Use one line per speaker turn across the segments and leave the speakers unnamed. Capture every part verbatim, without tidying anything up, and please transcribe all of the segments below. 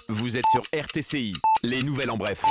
Vous êtes sur R T C I, les nouvelles en bref.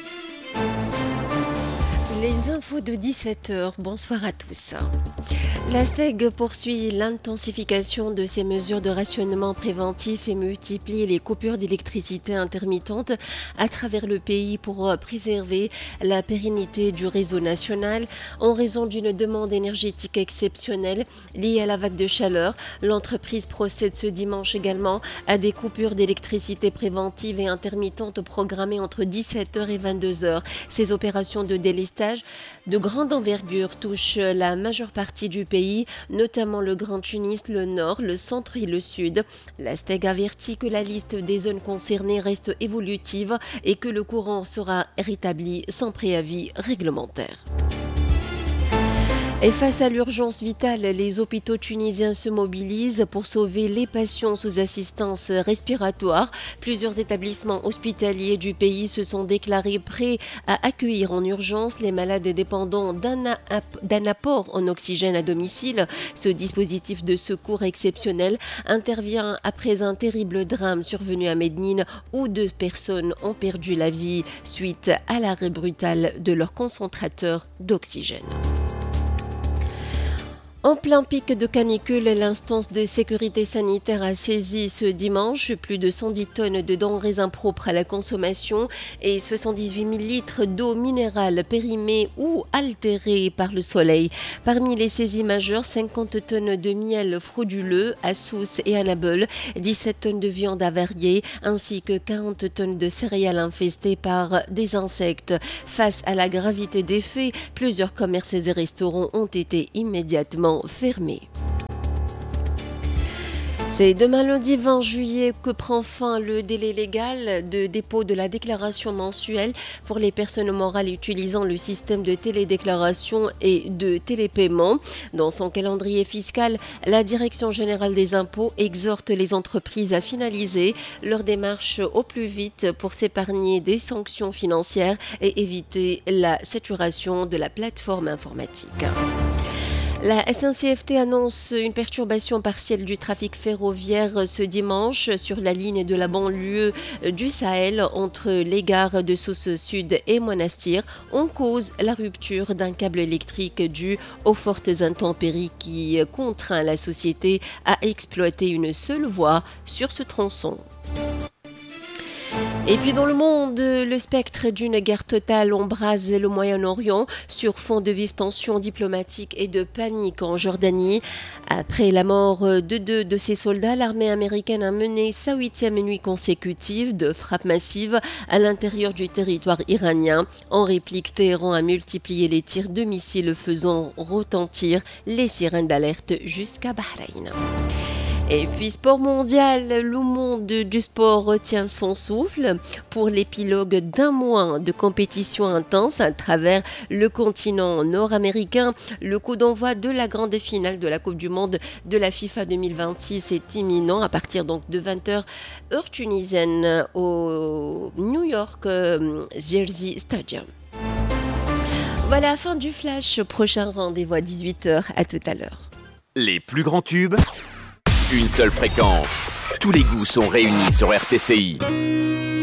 Les infos de dix-sept heures, bonsoir à tous. La STEG poursuit l'intensification de ses mesures de rationnement préventif et multiplie les coupures d'électricité intermittentes à travers le pays pour préserver la pérennité du réseau national. En raison d'une demande énergétique exceptionnelle liée à la vague de chaleur, l'entreprise procède ce dimanche également à des coupures d'électricité préventives et intermittentes programmées entre dix-sept heures et vingt-deux heures. Ces opérations de délestage de grande envergure touchent la majeure partie du pays, notamment le Grand Tunis, le Nord, le Centre et le Sud. La STEG avertit que la liste des zones concernées reste évolutive et que le courant sera rétabli sans préavis réglementaire. Et face à l'urgence vitale, les hôpitaux tunisiens se mobilisent pour sauver les patients sous assistance respiratoire. Plusieurs établissements hospitaliers du pays se sont déclarés prêts à accueillir en urgence les malades dépendants d'un, d'un apport en oxygène à domicile. Ce dispositif de secours exceptionnel intervient après un terrible drame survenu à Médine où deux personnes ont perdu la vie suite à l'arrêt brutal de leur concentrateur d'oxygène. En plein pic de canicule, l'instance de sécurité sanitaire a saisi ce dimanche plus de cent dix tonnes de denrées impropres à la consommation et soixante-dix-huit mille litres d'eau minérale périmée ou altérée par le soleil. Parmi les saisies majeures, cinquante tonnes de miel frauduleux à Sousse et à Nabeul, dix-sept tonnes de viande avariée ainsi que quarante tonnes de céréales infestées par des insectes. Face à la gravité des faits, plusieurs commerces et restaurants ont été immédiatement fermé. C'est demain lundi vingt juillet que prend fin le délai légal de dépôt de la déclaration mensuelle pour les personnes morales utilisant le système de télédéclaration et de télépaiement. Dans son calendrier fiscal, la Direction générale des impôts exhorte les entreprises à finaliser leur démarche au plus vite pour s'épargner des sanctions financières et éviter la saturation de la plateforme informatique. La S N C F T annonce une perturbation partielle du trafic ferroviaire ce dimanche sur la ligne de la banlieue du Sahel entre les gares de Sousse Sud et Monastir. En cause la rupture d'un câble électrique dû aux fortes intempéries qui contraint la société à exploiter une seule voie sur ce tronçon. Et puis dans le monde, le spectre d'une guerre totale embrase le Moyen-Orient sur fond de vives tensions diplomatiques et de panique en Jordanie. Après la mort de deux de ses soldats, l'armée américaine a mené sa huitième nuit consécutive de frappes massives à l'intérieur du territoire iranien. En réplique, Téhéran a multiplié les tirs de missiles faisant retentir les sirènes d'alerte jusqu'à Bahreïn. Et puis sport mondial, le monde du sport retient son souffle pour l'épilogue d'un mois de compétition intense à travers le continent nord-américain. Le coup d'envoi de la grande finale de la Coupe du Monde de la FIFA deux mille vingt-six est imminent à partir donc de vingt heures heure tunisienne au New York euh, Jersey Stadium. Voilà, fin du flash. Prochain rendez-vous à dix-huit heures. À tout à l'heure.
Les plus grands tubes, une seule fréquence. Tous les goûts sont réunis sur R T C I.